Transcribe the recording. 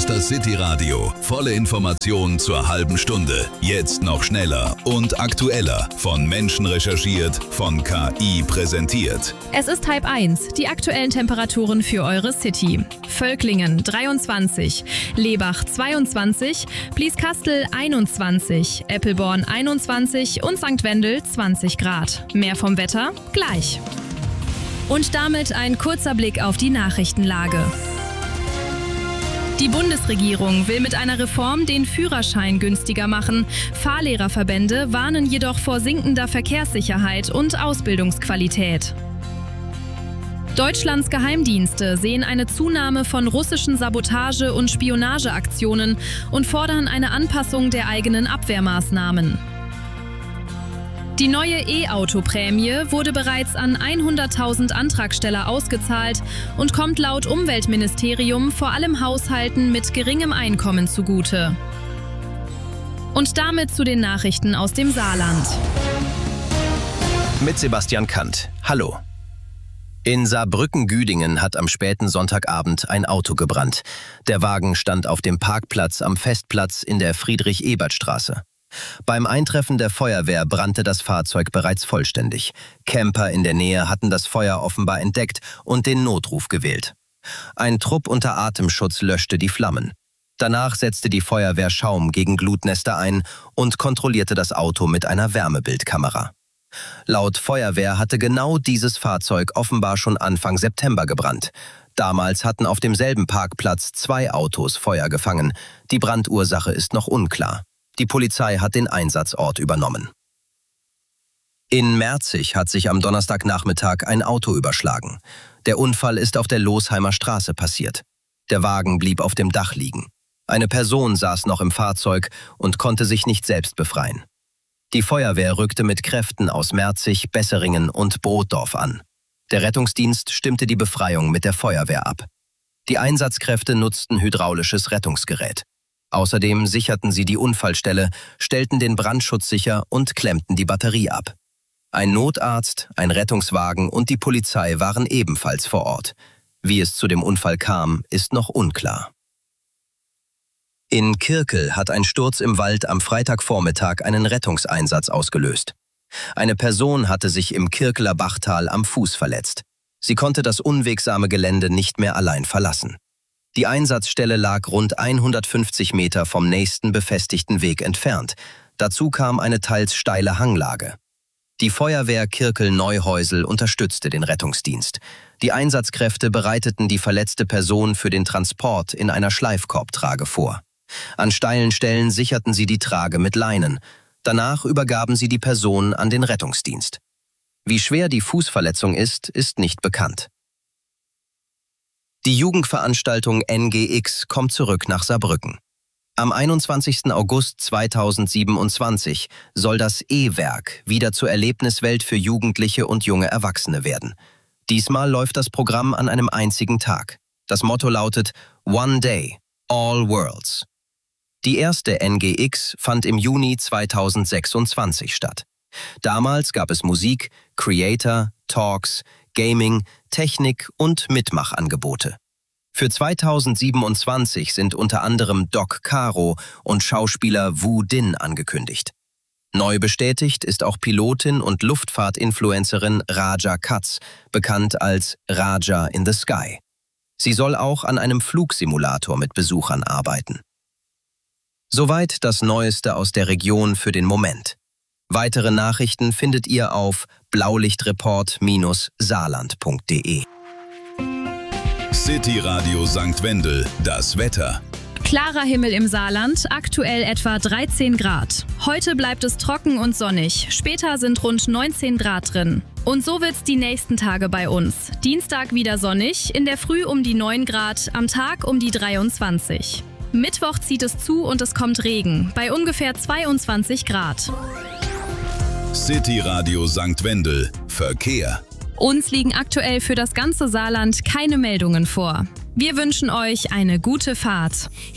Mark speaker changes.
Speaker 1: ist das City Radio. Volle Informationen zur halben Stunde. Jetzt noch schneller und aktueller. Von Menschen recherchiert, von KI präsentiert.
Speaker 2: Es ist 12:30. Die aktuellen Temperaturen für eure City. Völklingen 23, Lebach 22, Blieskastel 21, Eppelborn 21 und St. Wendel 20 Grad. Mehr vom Wetter gleich. Und damit ein kurzer Blick auf die Nachrichtenlage. Die Bundesregierung will mit einer Reform den Führerschein günstiger machen. Fahrlehrerverbände warnen jedoch vor sinkender Verkehrssicherheit und Ausbildungsqualität. Deutschlands Geheimdienste sehen eine Zunahme von russischen Sabotage- und Spionageaktionen und fordern eine Anpassung der eigenen Abwehrmaßnahmen. Die neue E-Auto-Prämie wurde bereits an 100.000 Antragsteller ausgezahlt und kommt laut Umweltministerium vor allem Haushalten mit geringem Einkommen zugute. Und damit zu den Nachrichten aus dem Saarland.
Speaker 3: Mit Sebastian Kant. Hallo. In Saarbrücken-Güdingen hat am späten Sonntagabend ein Auto gebrannt. Der Wagen stand auf dem Parkplatz am Festplatz in der Friedrich-Ebert-Straße. Beim Eintreffen der Feuerwehr brannte das Fahrzeug bereits vollständig. Camper in der Nähe hatten das Feuer offenbar entdeckt und den Notruf gewählt. Ein Trupp unter Atemschutz löschte die Flammen. Danach setzte die Feuerwehr Schaum gegen Glutnester ein und kontrollierte das Auto mit einer Wärmebildkamera. Laut Feuerwehr hatte genau dieses Fahrzeug offenbar schon Anfang September gebrannt. Damals hatten auf demselben Parkplatz 2 Autos Feuer gefangen. Die Brandursache ist noch unklar. Die Polizei hat den Einsatzort übernommen. In Merzig hat sich am Donnerstagnachmittag ein Auto überschlagen. Der Unfall ist auf der Losheimer Straße passiert. Der Wagen blieb auf dem Dach liegen. Eine Person saß noch im Fahrzeug und konnte sich nicht selbst befreien. Die Feuerwehr rückte mit Kräften aus Merzig, Besseringen und Brotdorf an. Der Rettungsdienst stimmte die Befreiung mit der Feuerwehr ab. Die Einsatzkräfte nutzten hydraulisches Rettungsgerät. Außerdem sicherten sie die Unfallstelle, stellten den Brandschutz sicher und klemmten die Batterie ab. Ein Notarzt, ein Rettungswagen und die Polizei waren ebenfalls vor Ort. Wie es zu dem Unfall kam, ist noch unklar. In Kirkel hat ein Sturz im Wald am Freitagvormittag einen Rettungseinsatz ausgelöst. Eine Person hatte sich im Kirkeler Bachtal am Fuß verletzt. Sie konnte das unwegsame Gelände nicht mehr allein verlassen. Die Einsatzstelle lag rund 150 Meter vom nächsten befestigten Weg entfernt. Dazu kam eine teils steile Hanglage. Die Feuerwehr Kirkel-Neuhäusel unterstützte den Rettungsdienst. Die Einsatzkräfte bereiteten die verletzte Person für den Transport in einer Schleifkorbtrage vor. An steilen Stellen sicherten sie die Trage mit Leinen. Danach übergaben sie die Person an den Rettungsdienst. Wie schwer die Fußverletzung ist nicht bekannt. Die Jugendveranstaltung NGX kommt zurück nach Saarbrücken. Am 21. August 2027 soll das E-Werk wieder zur Erlebniswelt für Jugendliche und junge Erwachsene werden. Diesmal läuft das Programm an einem einzigen Tag. Das Motto lautet One Day, All Worlds. Die erste NGX fand im Juni 2026 statt. Damals gab es Musik, Creator, Talks, Gaming, Technik und Mitmachangebote. Für 2027 sind unter anderem Doc Caro und Schauspieler Wu Din angekündigt. Neu bestätigt ist auch Pilotin und Luftfahrtinfluencerin Raja Katz, bekannt als Raja in the Sky. Sie soll auch an einem Flugsimulator mit Besuchern arbeiten. Soweit das Neueste aus der Region für den Moment. Weitere Nachrichten findet ihr auf blaulichtreport-saarland.de.
Speaker 1: City Radio St. Wendel, das Wetter.
Speaker 2: Klarer Himmel im Saarland, aktuell etwa 13 Grad. Heute bleibt es trocken und sonnig, später sind rund 19 Grad drin. Und so wird's die nächsten Tage bei uns. Dienstag wieder sonnig, in der Früh um die 9 Grad, am Tag um die 23. Mittwoch zieht es zu und es kommt Regen, bei ungefähr 22 Grad.
Speaker 1: City Radio St. Wendel, Verkehr.
Speaker 2: Uns liegen aktuell für das ganze Saarland keine Meldungen vor. Wir wünschen euch eine gute Fahrt.